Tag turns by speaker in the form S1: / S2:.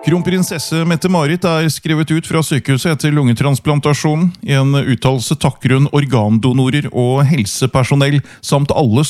S1: Kronprinsesse Mette-Marit skrevet ut fra sykehuset etter lungetransplantasjon. I en uttalelse takker hun organdonorer og helsepersonell samt alle